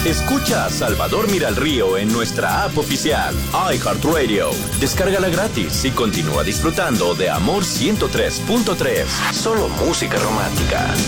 Escucha a Salvador Miralrío en nuestra app oficial, iHeartRadio. Descárgala gratis y continúa disfrutando de Amor 103.3. Solo música romántica.